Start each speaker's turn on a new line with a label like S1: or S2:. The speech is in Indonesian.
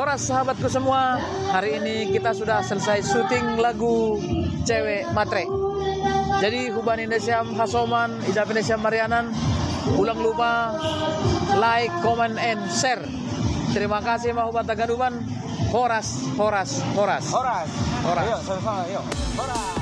S1: Horas sahabatku semua, hari ini kita sudah selesai syuting lagu Cewek Matre. Jadi Huban Indesiam Hasoman, Idap Indesiam Marianan, ulang lupa like, comment, and share. Terima kasih Mahuban Tagaduban. Horas.
S2: Ayo, sama-sama, yuk. Horas.